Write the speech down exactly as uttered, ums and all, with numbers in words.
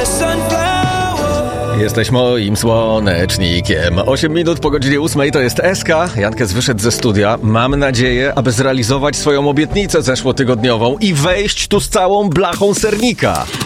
Jesteś moim słonecznikiem. osiem minut po godzinie ósmej to jest S K. Jankes wyszedł ze studia. Mam nadzieję, aby zrealizować swoją obietnicę zeszłotygodniową i wejść tu z całą blachą sernika.